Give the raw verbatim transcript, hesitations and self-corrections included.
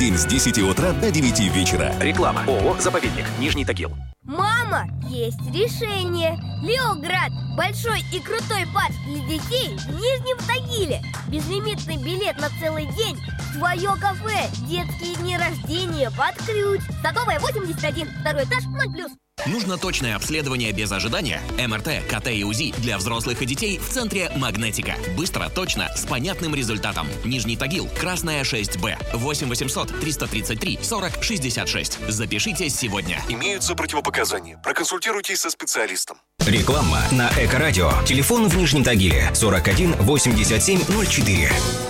день с десяти утра до девяти вечера. Реклама. ООО «Заповедник». Нижний Тагил. Мама, есть решение. Леоград. Большой и крутой парк для детей в Нижнем Тагиле. Безлимитный билет на целый день. Свое кафе. Детские дни рождения под ключ. Садовая, восемьдесят один. Второй этаж, ноль плюс. Нужно точное обследование без ожидания? эм эр тэ, ка тэ и УЗИ для взрослых и детей в центре «Магнетика». Быстро, точно, с понятным результатом. Нижний Тагил, Красная шесть бэ. восемь восемьсот триста тридцать три сорок шестьдесят шесть. Запишитесь сегодня. Имеются противопоказания. Проконсультируйтесь со специалистом. Реклама на Эко-радио. Телефон в Нижнем Тагиле сорок один восемьдесят семь ноль четыре.